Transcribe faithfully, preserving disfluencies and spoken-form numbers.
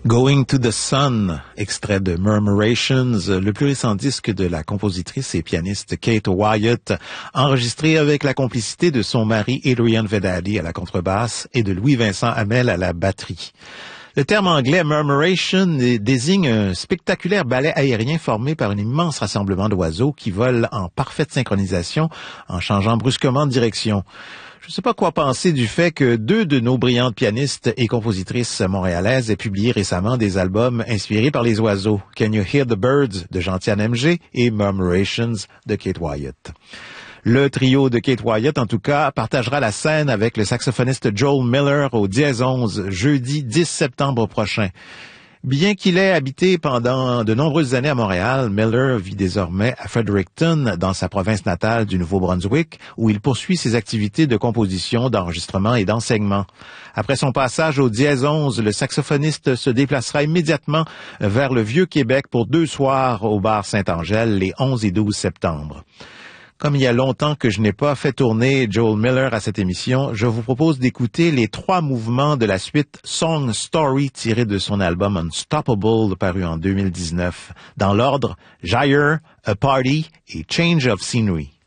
Going to the Sun, extrait de Murmurations, le plus récent disque de la compositrice et pianiste Kate Wyatt, enregistré avec la complicité de son mari Adrian Vedadi à la contrebasse et de Louis-Vincent Hamel à la batterie. Le terme anglais murmuration désigne un spectaculaire ballet aérien formé par un immense rassemblement d'oiseaux qui volent en parfaite synchronisation en changeant brusquement de direction. Je ne sais pas quoi penser du fait que deux de nos brillantes pianistes et compositrices montréalaises aient publié récemment des albums inspirés par les oiseaux, Can You Hear the Birds de Gentiane M G et Murmurations de Kate Wyatt. Le trio de Kate Wyatt, en tout cas, partagera la scène avec le saxophoniste Joel Miller au Dièse onze, jeudi dix septembre prochain. Bien qu'il ait habité pendant de nombreuses années à Montréal, Miller vit désormais à Fredericton, dans sa province natale du Nouveau-Brunswick, où il poursuit ses activités de composition, d'enregistrement et d'enseignement. Après son passage au Dièse onze, le saxophoniste se déplacera immédiatement vers le Vieux-Québec pour deux soirs au bar Saint-Angèle les onze et douze septembre. Comme il y a longtemps que je n'ai pas fait tourner Joel Miller à cette émission, je vous propose d'écouter les trois mouvements de la suite Song Story tirés de son album Unstoppable paru en deux mille dix-neuf. Dans l'ordre, Jair, A Party et Change of Scenery.